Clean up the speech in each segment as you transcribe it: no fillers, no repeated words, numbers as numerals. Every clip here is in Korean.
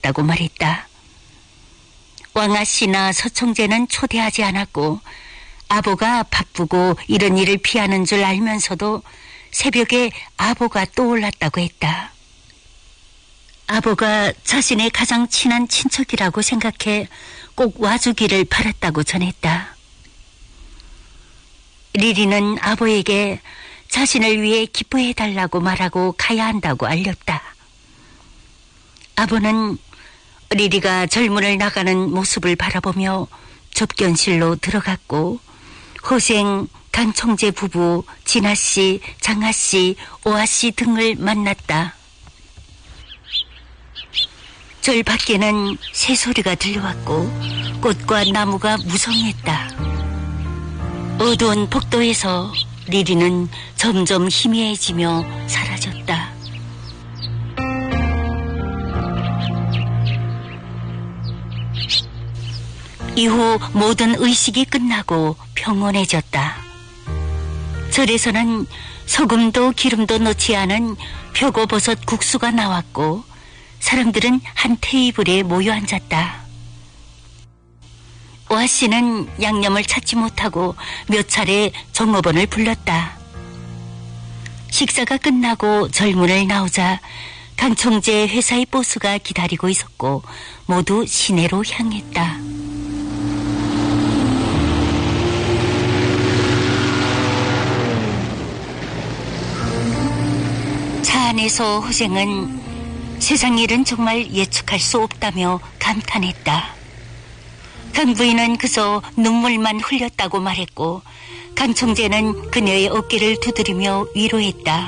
있다고 말했다. 왕아씨나 서총재는 초대하지 않았고 아보가 바쁘고 이런 일을 피하는 줄 알면서도 새벽에 아보가 떠올랐다고 했다. 아보가 자신의 가장 친한 친척이라고 생각해 꼭 와주기를 바랐다고 전했다. 리리는 아보에게 자신을 위해 기뻐해달라고 말하고 가야 한다고 알렸다. 아보는 리리가 절문을 나가는 모습을 바라보며 접견실로 들어갔고 호생, 강총재 부부, 진아씨, 장아씨, 오아씨 등을 만났다. 절 밖에는 새소리가 들려왔고 꽃과 나무가 무성했다. 어두운 복도에서 리리는 점점 희미해지며 사라졌다. 이후 모든 의식이 끝나고 평온해졌다. 절에서는 소금도 기름도 넣지 않은 표고버섯 국수가 나왔고 사람들은 한 테이블에 모여 앉았다. 오아씨는 양념을 찾지 못하고 몇 차례 종업원을 불렀다. 식사가 끝나고 절문을 나오자 강총재 회사의 보스가 기다리고 있었고 모두 시내로 향했다. 차 안에서 호생은 세상 일은 정말 예측할 수 없다며 감탄했다. 강 부인은 그저 눈물만 흘렸다고 말했고 강 총재는 그녀의 어깨를 두드리며 위로했다.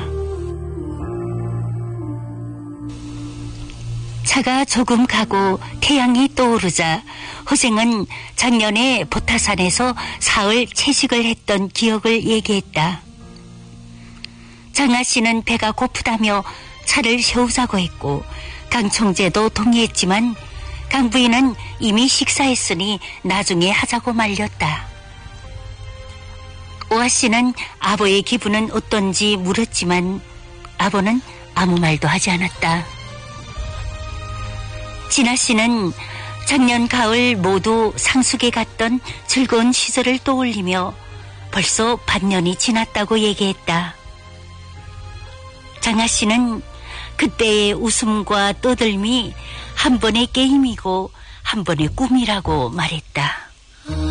차가 조금 가고 태양이 떠오르자 호생은 작년에 보타산에서 사흘 채식을 했던 기억을 얘기했다. 장아씨는 배가 고프다며 차를 세우자고 했고 강 총재도 동의했지만 강 부인은 이미 식사했으니 나중에 하자고 말렸다. 오아씨는 아버의 기분은 어떤지 물었지만 아버는 아무 말도 하지 않았다. 진아씨는 작년 가을 모두 상숙에 갔던 즐거운 시절을 떠올리며 벌써 반년이 지났다고 얘기했다. 장아씨는 그때의 웃음과 떠들미 한 번의 게임이고 한 번의 꿈이라고 말했다.